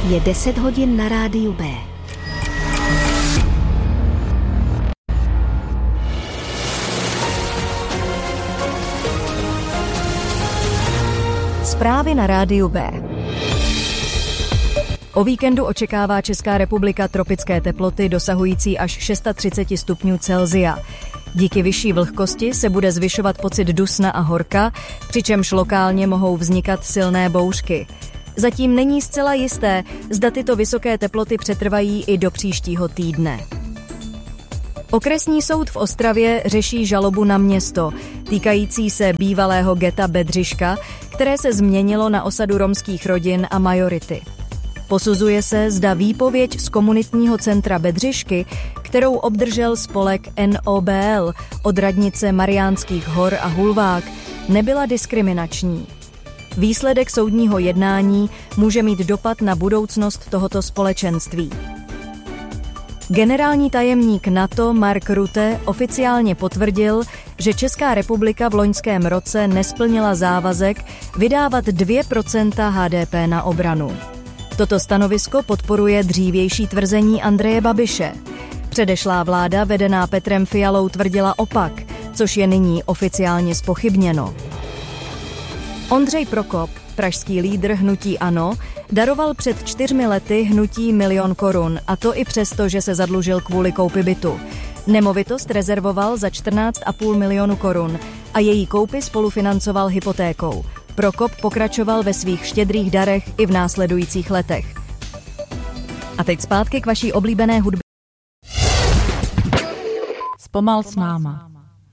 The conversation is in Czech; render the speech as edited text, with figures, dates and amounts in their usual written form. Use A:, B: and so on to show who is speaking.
A: Je 10 hodin na rádiu B.
B: Zprávy na rádiu B. O víkendu očekává Česká republika tropické teploty dosahující až 630 stupňů Celsia. Díky vyšší vlhkosti se bude zvyšovat pocit dusna a horka, přičemž lokálně mohou vznikat silné bouřky. Zatím není zcela jisté, zda tyto vysoké teploty přetrvají i do příštího týdne. Okresní soud v Ostravě řeší žalobu na město, týkající se bývalého geta Bedřiška, které se změnilo na osadu romských rodin a majority. Posuzuje se, zda výpověď z komunitního centra Bedřišky, kterou obdržel spolek NOBL od radnice Mariánských hor a Hulvák, nebyla diskriminační. Výsledek soudního jednání může mít dopad na budoucnost tohoto společenství. Generální tajemník NATO Mark Rutte oficiálně potvrdil, že Česká republika v loňském roce nesplnila závazek vydávat 2% HDP na obranu. Toto stanovisko podporuje dřívější tvrzení Andreje Babiše. Předešlá vláda vedená Petrem Fialou tvrdila opak, což je nyní oficiálně zpochybněno. Ondřej Prokop, pražský lídr hnutí ANO, daroval před 4 lety hnutí 1 000 000 korun, a to i přesto, že se zadlužil kvůli koupi bytu. Nemovitost rezervoval za 14,5 milionu korun a její koupi spolufinancoval hypotékou. Prokop pokračoval ve svých štědrých darech i v následujících letech. A teď zpátky k vaší oblíbené hudbě.
C: Zpomal s náma.